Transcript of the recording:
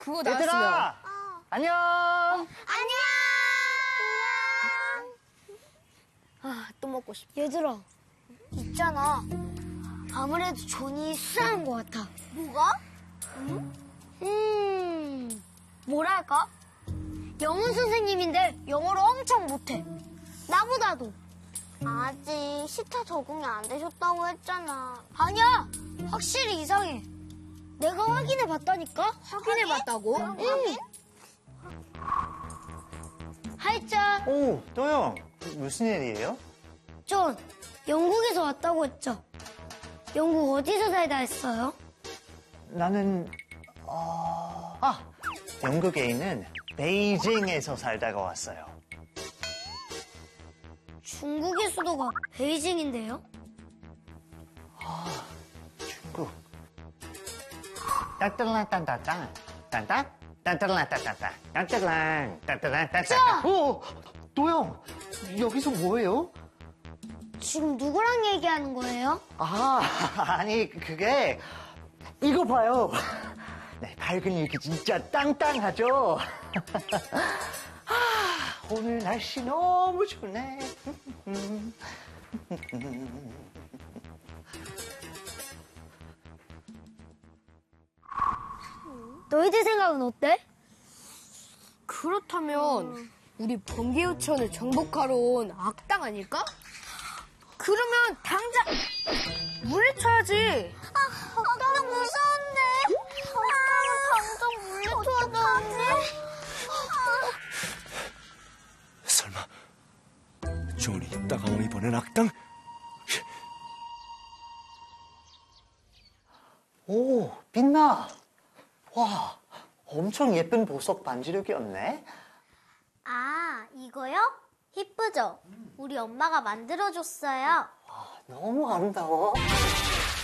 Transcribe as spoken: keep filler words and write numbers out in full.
그거 나왔으면. 얘들아! 안녕! 안녕! 아, 또 먹고 싶다. 얘들아, 있잖아. 아무래도 존이 수상한 것 같아. 뭐가? 음? 음, 뭐랄까? 영어 선생님인데 영어를 엄청 못해. 나보다도. 아직 시타 적응이 안 되셨다고 했잖아. 아니야, 확실히 이상해. 내가 확인해 봤다니까? 확인해 봤다고? 응. 하이짜, 오, 도영. 무슨 일이에요? 존, 영국에서 왔다고 했죠? 영국 어디서 살다 했어요? 나는, 어... 아, 영국에 있는 베이징에서 살다가 왔어요. 중국의 수도가 베이징인데요? 중국. 딴딴란딴딴딴. 딴딴? 딴딴란딴딴딴. 딴딴란. 딴딴란딴딴. 오! 도영! 여기서 뭐해요? 지금 누구랑 얘기하는 거예요? 아, 아니, 그게, 이거 봐요. 네, 밝은 일기 진짜 땅땅하죠? 아, 오늘 날씨 너무 좋네. 너희들 생각은 어때? 그렇다면 우리 번개 유치원을 정복하러 온 악당 아닐까? 그러면 당장 물리쳐야지. 아, 나 무서운데. 아, 당장 물리쳐야지. 설마 존이 따가워 이번엔 악당? 오, 빛나. 와, 엄청 예쁜 보석 반지력이었네. 아, 이거요? 이쁘죠? 우리 엄마가 만들어줬어요. 너무 아름다워.